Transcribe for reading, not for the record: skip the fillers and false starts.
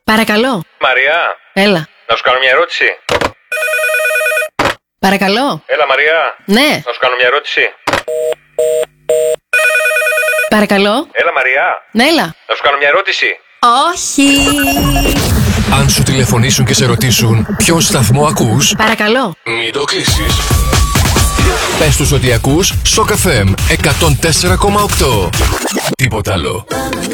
Παρακαλώ. Μαριά. Έλα. Να σου κάνω μια ερώτηση. Παρακαλώ. Έλα, Μαριά. Ναι. Να σου κάνω μια ερώτηση. Παρακαλώ. Έλα, Μαριά. Ναι, έλα. Να σου κάνω μια ερώτηση. Όχι. Αν σου τηλεφωνήσουν και σε ρωτήσουν ποιο σταθμό ακούς, Παρακαλώ. μην το κλείσεις. Πες τους ότι ακούς Shock FM 104,8. Τίποτα άλλο.